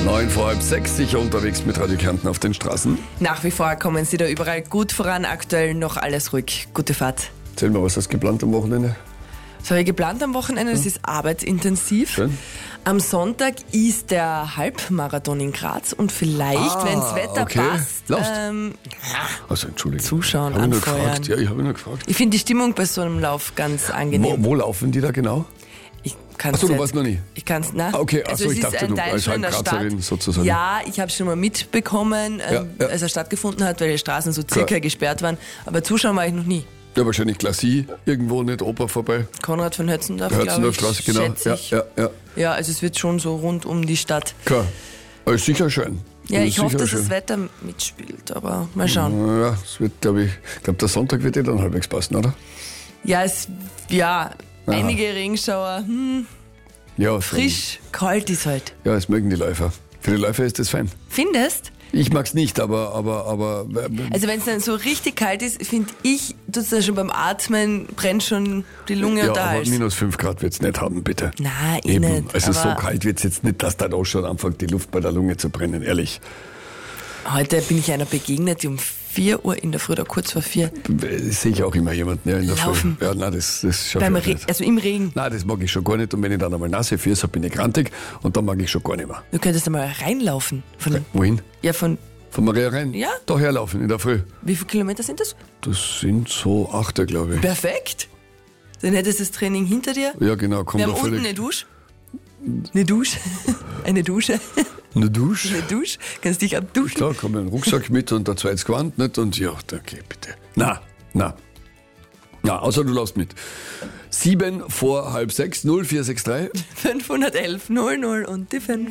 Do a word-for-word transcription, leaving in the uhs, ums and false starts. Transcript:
Neun vor halb sechs, sicher unterwegs mit Radio Kärnten auf den Straßen. Nach wie vor kommen Sie da überall gut voran, aktuell noch alles ruhig. Gute Fahrt. Erzähl mal, was hast du geplant am Wochenende? Was habe ich geplant am Wochenende? Das ist arbeitsintensiv. Schön. Am Sonntag ist der Halbmarathon in Graz und vielleicht, Ah, wenn das Wetter okay. passt, Laufst. ähm, Also entschuldige. Zuschauen, hab ich nur anfeuern. gefragt. Ja, ich habe nur gefragt. ich finde die Stimmung bei so einem Lauf ganz Wo, angenehm. wo laufen die da genau? Ich kann's Achso, du nicht- warst noch nie. Ich kann es, na. Ah, okay, ach also so, es ich ist dachte, ein du Teil als schon in der Halbgrazerin Stadt. sozusagen. Ja, ich habe schon mal mitbekommen, ähm, Ja, ja. als er stattgefunden hat, weil die Straßen so circa Klar. gesperrt waren. Aber zuschauen war ich noch nie. Ja, wahrscheinlich Klassie, irgendwo nicht Oper vorbei. Konrad von Hötzendorf, glaube Hötzendorf ich, Straße, genau. schätze Ja, ich. ja, ja. Ja, also es wird schon so rund um die Stadt. Klar. Aber ist sicher schön. Ja, Ist ich hoffe, sicher dass schön. das Wetter mitspielt, aber mal schauen. Ja, es wird, glaube ich, ich glaube, der Sonntag wird eh dann halbwegs passen, oder? Ja, es, ja, einige Regenschauer, hm, Ja, frisch, kalt ist halt. Ja, das mögen die Läufer. Für die Läufer ist das fein. Findest? Ich mag's nicht, aber, aber, aber. Also wenn es dann so richtig kalt ist, finde ich, tut's dann schon beim Atmen, brennt schon die Lunge ja, und der aber Hals. minus fünf Grad wird's nicht haben, bitte. Nein, eh Eben. nicht. Also so aber kalt wird's jetzt nicht, dass da auch schon anfängt, die Luft bei der Lunge zu brennen, ehrlich. heute bin ich einer begegnet, die um vier Uhr in der Früh, oder kurz vor vier, Das sehe ich auch immer jemanden ja, in der Laufen. Früh. Ja, nein, das, das schaffe beim ich auch Re nicht. also im Regen. Nein, das mag ich schon gar nicht. Und wenn ich dann einmal nasse Füße habe, bin ich grantig und dann mag ich schon gar nicht mehr. Du könntest einmal reinlaufen. Von, Wohin? ja, von, Von Maria rein? Ja. Da herlaufen in der Früh. wie viele Kilometer sind das? Das sind so achter, glaube ich. Perfekt. Dann hättest du das Training hinter dir. Ja, genau, kommt Wir da haben unten eine völlig. Dusche. Eine Dusche. Eine Dusche. Eine Dusche? Eine Dusche. Kannst dich abduschen. Klar, komm einen Rucksack mit und ein zweites Gewand, nicht? Und ja, okay, bitte. Na, na. Na, außer du laufst mit. Sieben vor halb sechs, null vier sechs drei. fünfhundertelf null null und die fünf.